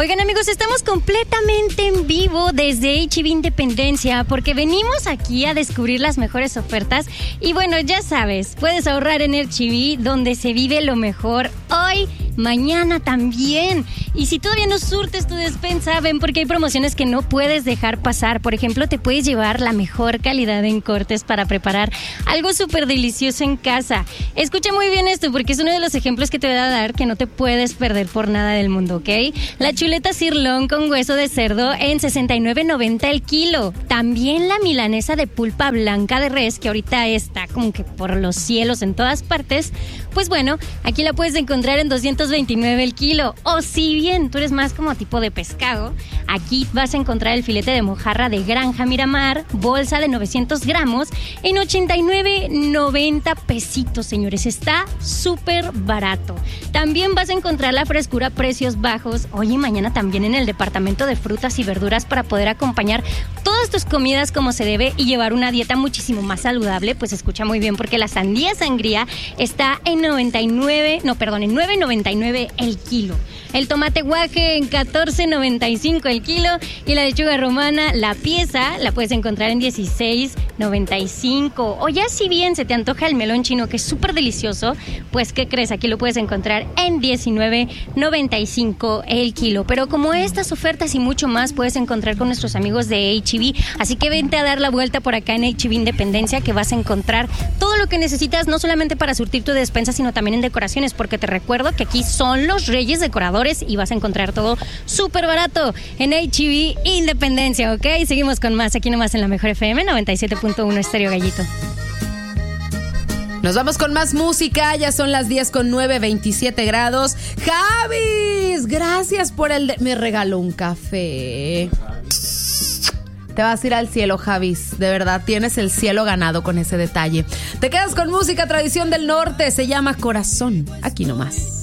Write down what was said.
Oigan, amigos, estamos completamente en vivo desde H-E-B Independencia porque venimos aquí a descubrir las mejores ofertas. Y bueno, ya sabes, puedes ahorrar en H-E-B, donde se vive lo mejor hoy, mañana también. Y si todavía no surtes tu despensa, ven porque hay promociones que no puedes dejar pasar. Por ejemplo, te puedes llevar la mejor calidad en cortes para preparar algo súper delicioso en casa. Escucha muy bien esto porque es uno de los ejemplos que te voy a dar que no te puedes perder por nada del mundo, ¿ok? La chuleta sirloin con hueso de cerdo en $69.90 el kilo. También la milanesa de pulpa blanca de res, que ahorita está como que por los cielos en todas partes. Pues bueno, aquí la puedes encontrar en $229 el kilo. O si bien tú eres más como tipo de pescado, aquí vas a encontrar el filete de mojarra de Granja Miramar, bolsa de 900 gramos, en $89.90 pesitos, señores. Está súper barato. También vas a encontrar la frescura a precios bajos hoy y mañana también en el departamento de frutas y verduras para poder acompañar todas tus comidas como se debe y llevar una dieta muchísimo más saludable. Pues escucha muy bien porque la sandía sangría está en $9.99 el kilo. El tomate guaje en $14.95 el kilo y la lechuga romana, la pieza, la puedes encontrar en $16.95. O ya si bien se te antoja el melón chino, que es súper delicioso, pues ¿qué crees? Aquí lo puedes encontrar en $19.95 el kilo. Pero como estas ofertas y mucho más puedes encontrar con nuestros amigos de H-E-B, así que vente a dar la vuelta por acá en H-E-B Independencia, que vas a encontrar todo lo que necesitas, no solamente para surtir tu despensa, sino también en decoraciones, porque te recuerdo que aquí son los reyes decoradores y vas a encontrar todo súper barato en H-E-B Independencia, ¿ok? Seguimos con más aquí nomás en la Mejor FM 97.1 Estéreo Gallito. Nos vamos con más música, ya son las 10:09, 27 grados. Javis, gracias por me regaló un café. Te vas a ir al cielo, Javis. De verdad, tienes el cielo ganado con ese detalle. Te quedas con música tradición del norte, se llama Corazón, aquí nomás.